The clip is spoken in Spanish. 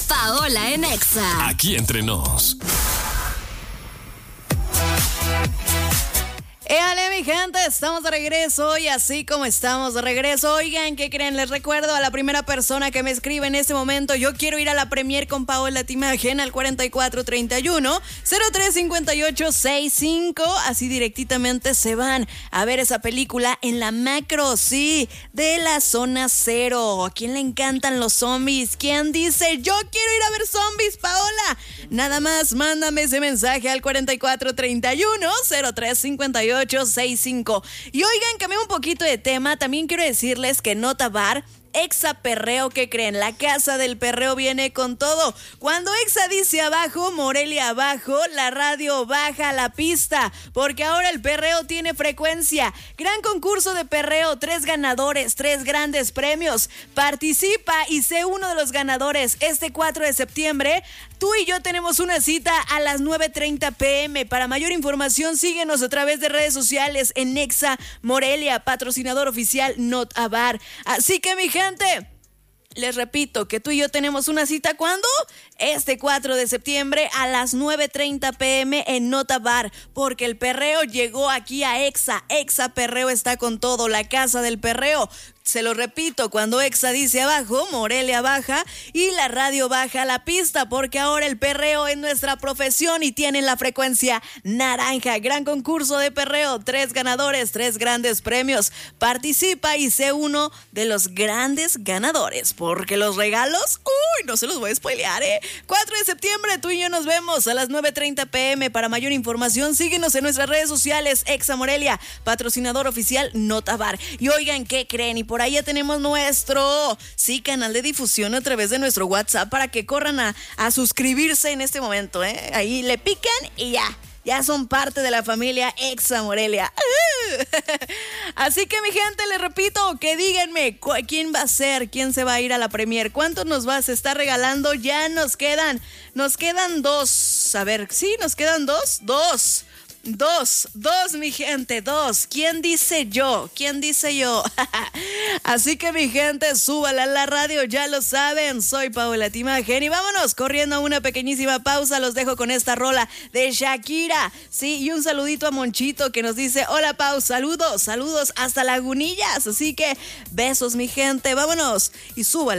Paola en Exa. Aquí entre nos. ¡Éale, mi gente! Estamos de regreso y así como estamos de regreso, oigan, ¿qué creen? Les recuerdo a la primera persona que me escribe en este momento, yo quiero ir a la premier con Paola Timagen al 4431-035865, así directamente se van a ver esa película en la Macro, sí, de la Zona Cero. ¿A quién le encantan los zombies? ¿Quién dice, yo quiero ir a ver zombies, Paola? Nada más, mándame ese mensaje al 4431-035865. Y oigan, cambié un poquito de tema. También quiero decirles que Nota Bar, Exa Perreo, ¿qué creen? La casa del perreo viene con todo. Cuando Exa dice abajo, Morelia abajo, la radio baja la pista, porque ahora el perreo tiene frecuencia. Gran concurso de perreo, 3 ganadores, 3 grandes premios. Participa y sé uno de los ganadores. Este 4 de septiembre, tú y yo tenemos una cita a las 9:30 p.m. Para mayor información, síguenos a través de redes sociales en Exa Morelia, patrocinador oficial Nota Bar. Así que, mi gente, les repito que tú y yo tenemos una cita, ¿cuándo? Este 4 de septiembre a las 9:30 p.m. en Nota Bar, porque el perreo llegó aquí a Exa. Exa Perreo está con todo, la casa del perreo. Se lo repito, cuando Exa dice abajo, Morelia baja y la radio baja la pista, porque ahora el perreo es nuestra profesión y tienen la frecuencia naranja. Gran concurso de perreo, 3 ganadores, 3 grandes premios. Participa y sé uno de los grandes ganadores, porque los regalos, no se los voy a spoilear, 4 de septiembre, tú y yo nos vemos a las 9:30 p.m. Para mayor información, síguenos en nuestras redes sociales, Exa Morelia, patrocinador oficial Nota Bar. Y oigan, ¿qué creen? Y por ahí ya tenemos nuestro, canal de difusión a través de nuestro WhatsApp para que corran a suscribirse en este momento, Ahí le pican y ya son parte de la familia Exa Morelia. Así que, mi gente, les repito, que díganme quién va a ser, quién se va a ir a la premier, cuántos nos vas a estar regalando. Ya nos quedan 2. A ver, sí, nos quedan 2. Dos, mi gente, 2. ¿Quién dice yo? Así que, mi gente, súbala a la radio, ya lo saben. Soy Paola Timagen y vámonos corriendo a una pequeñísima pausa. Los dejo con esta rola de Shakira. Sí, y un saludito a Monchito que nos dice, hola Pau, saludos hasta Lagunillas. Así que besos, mi gente, vámonos y súbala.